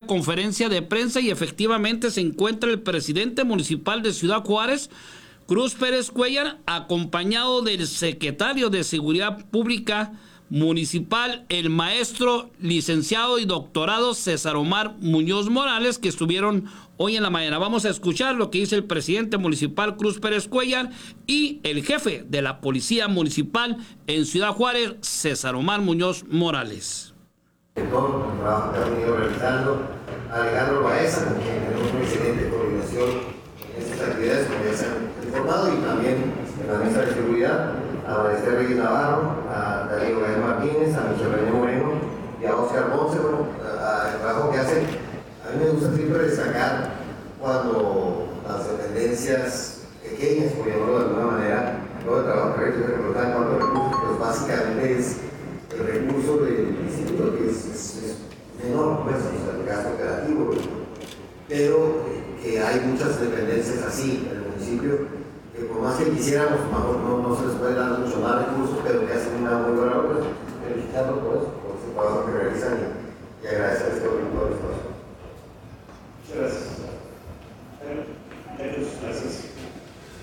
conferencia de prensa y efectivamente se encuentra el presidente municipal de Ciudad Juárez, Cruz Pérez Cuellar, acompañado del secretario de Seguridad Pública Municipal, el maestro licenciado y doctorado César Omar Muñoz Morales, que estuvieron hoy en la mañana. Vamos a escuchar lo que dice el presidente municipal Cruz Pérez Cuellar y el jefe de la Policía Municipal en Ciudad Juárez, César Omar Muñoz Morales. Todo el trabajo que ha venido realizando Alejandro Baeza, con quien tenemos una excelente coordinación en estas actividades, como ya se han informado, y también en la mesa de seguridad, a María Reyes Navarro, a Darío Gael Martínez, a Michel René Moreno y a Oscar Ponce. Bueno, el trabajo que hacen. A mí me gusta siempre destacar cuando las dependencias pequeñas, por llamarlo de alguna manera, todo el trabajo que representan cuántos recursos, pues básicamente es el recurso del instituto, que es menor, pues, o sea, el gasto operativo, pero que hay muchas dependencias así en el municipio, que por más que quisiéramos, no se les puede dar mucho más recursos, pero que hacen una muy buena obra. Felicitarlos por eso, por ese trabajo que realizan y agradecer